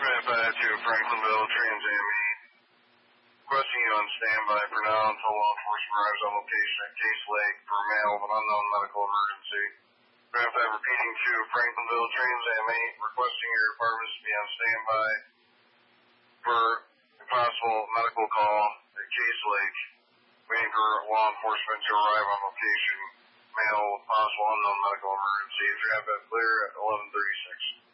Rampage to Franklinville, Trans Am 8. Requesting you on standby for now until law enforcement arrives on location at Case Lake for a mail of an unknown medical emergency. Rampage repeating to Franklinville, Trans Am 8, requesting your departments to be on standby for a possible medical call at Case Lake. Waiting for law enforcement to arrive on location. Mail with possible unknown medical emergency. Rampage clear at 11:36.